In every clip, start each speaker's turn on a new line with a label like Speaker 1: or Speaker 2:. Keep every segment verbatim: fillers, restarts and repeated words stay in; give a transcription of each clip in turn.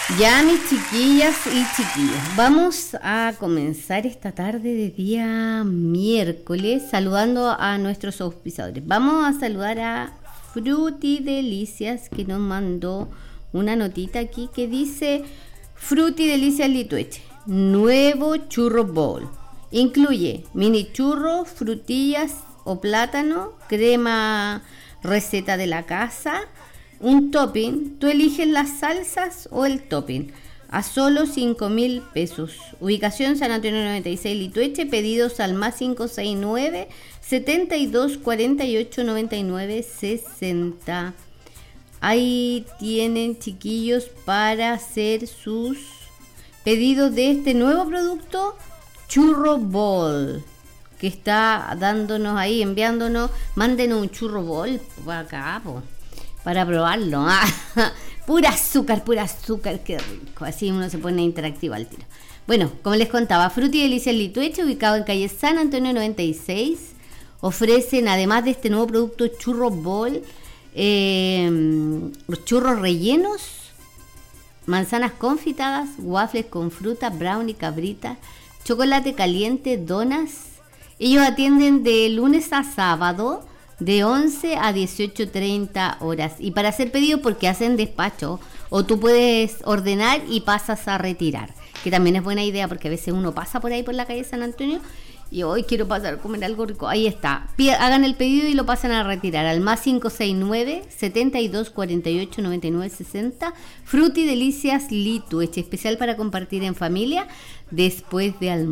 Speaker 1: Ya, mis chiquillas y chiquillos, vamos a comenzar esta tarde de día miércoles saludando a nuestros auspiciadores. Vamos a saludar a Fruti Delicias, que nos mandó una notita aquí que dice: Fruti Delicias Litueche, nuevo churro bowl. Incluye mini churro, frutillas o plátano, crema receta de la casa, un topping. Tú eliges las salsas o el topping a solo cinco mil pesos. Ubicación San Antonio noventa y seis Litueche. Pedidos al más cinco seis nueve, setenta y dos cuarenta y ocho noventa y nueve sesenta. Ahí tienen, chiquillos, para hacer sus pedidos de este nuevo producto Churro Bowl, que está dándonos ahí, enviándonos. Mándenos un churro bowl para acá, po, para probarlo. Pura azúcar, pura azúcar, qué rico. Así uno se pone interactivo al tiro. Bueno, como les contaba, Fruti Delicias Litueche, ubicado en calle San Antonio noventa y seis, ofrecen, además de este nuevo producto Churro Bowl, eh, los churros rellenos, manzanas confitadas, waffles con fruta, brownie, cabrita, chocolate caliente, donas. Ellos atienden de lunes a sábado de once a dieciocho treinta horas. Y para hacer pedido, porque hacen despacho, o tú puedes ordenar y pasas a retirar, que también es buena idea, porque a veces uno pasa por ahí por la calle San Antonio y hoy quiero pasar a comer algo rico. Ahí está, hagan el pedido y lo pasan a retirar al más cinco seis nueve, setenta y dos cuarenta y ocho noventa y nueve sesenta. Fruti Delicias Litueche, especial para compartir en familia después de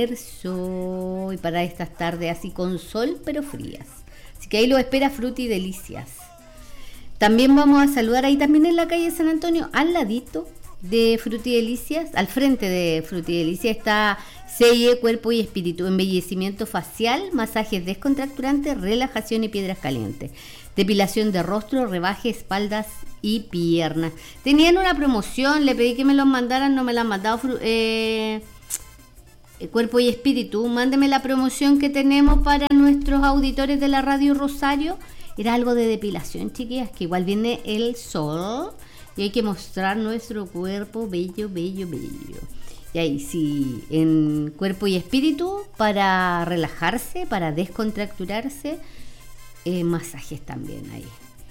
Speaker 1: almuerzo y para estas tardes así con sol pero frías. Así que ahí lo espera Fruti Delicias. También vamos a saludar ahí también en la calle San Antonio, al ladito de Fruti Delicias, al frente de Fruti Delicias está C I E Cuerpo y Espíritu, embellecimiento facial, masajes descontracturantes, relajación y piedras calientes, depilación de rostro, rebaje, espaldas y piernas. Tenían una promoción, le pedí que me los mandaran, no me la han mandado. eh, Cuerpo y Espíritu, mándeme la promoción que tenemos para nuestros auditores de la Radio Rosario. Era algo de depilación, chiquillas, que igual viene el sol y hay que mostrar nuestro cuerpo bello, bello, bello. Y ahí sí, en Cuerpo y Espíritu, para relajarse, para descontracturarse, eh, masajes también ahí.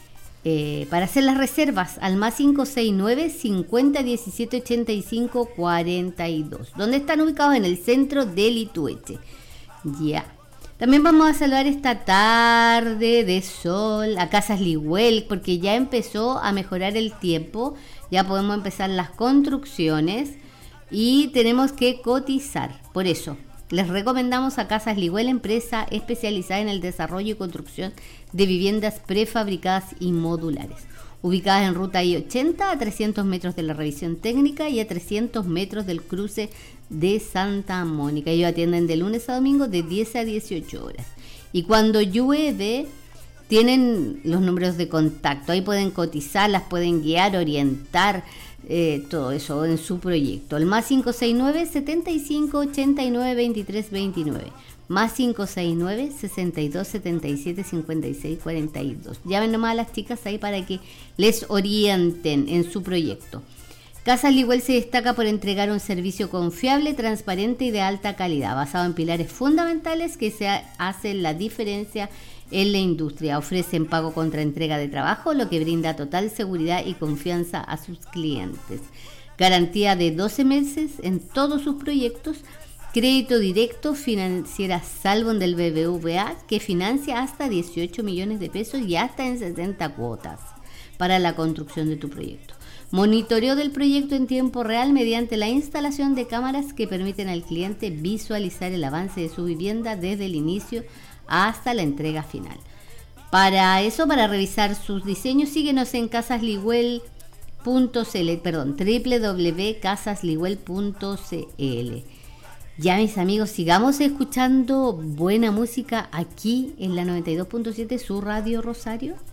Speaker 1: Eh, para hacer las reservas al más cinco seis nueve, cincuenta diecisiete ochenta y cinco cuarenta y dos, donde están ubicados en el centro de Litueche. Ya. También vamos a saludar esta tarde de sol a Casas Liguel, porque ya empezó a mejorar el tiempo, ya podemos empezar las construcciones y tenemos que cotizar. Por eso les recomendamos a Casas Liguel, empresa especializada en el desarrollo y construcción de viviendas prefabricadas y modulares, ubicadas en ruta I ochenta a trescientos metros de la revisión técnica y a trescientos metros del cruce de Santa Mónica. Ellos atienden de lunes a domingo de diez a dieciocho horas. Y cuando llueve, tienen los números de contacto. Ahí pueden cotizar, las pueden guiar, orientar, eh, todo eso en su proyecto. El más cinco seis nueve, setenta y cinco ochenta y nueve veintitrés veintinueve. Más cinco seis nueve, sesenta y dos setenta y siete cincuenta y seis cuarenta y dos. Llamen nomás a las chicas ahí para que les orienten en su proyecto. Casas Liguel se destaca por entregar un servicio confiable, transparente y de alta calidad, basado en pilares fundamentales que se hacen la diferencia en la industria. Ofrecen pago contra entrega de trabajo, lo que brinda total seguridad y confianza a sus clientes. Garantía de doce meses en todos sus proyectos. Crédito directo, financiera Salvon del B B V A, que financia hasta dieciocho millones de pesos y hasta en sesenta cuotas para la construcción de tu proyecto. Monitoreo del proyecto en tiempo real mediante la instalación de cámaras que permiten al cliente visualizar el avance de su vivienda desde el inicio hasta la entrega final. Para eso, para revisar sus diseños, síguenos en casasliguel punto c l, perdón, doble u doble u doble u punto casasliguel punto c l. Ya, mis amigos, sigamos escuchando buena música aquí en la noventa y dos punto siete, su Radio Rosario.